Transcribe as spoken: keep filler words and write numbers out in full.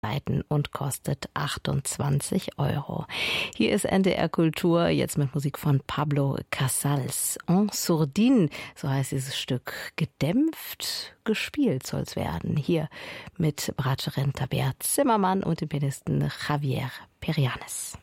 Seiten und kostet achtundzwanzig Euro. Hier ist N D R Kultur, jetzt mit Musik von Pablo Casals. En sourdine, so heißt dieses Stück. Gedämpft gespielt soll es werden. Hier mit Bratscherin Tabea Zimmermann und dem Pianisten Javier Perianes.